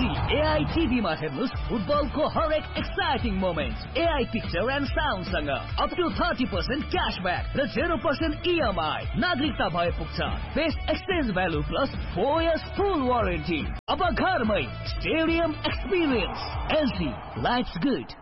LG AI टिभीमा हेर्नुस् फुटबलको हरेक exciting moment AI picture and sound सँग अप टु 30% क्याशब्याक र 0% इएमआई नागरिकता भए पुग्छ best exchange value plus 4 years फुल वारेन्टी अब घरमै stadium experience LG lives good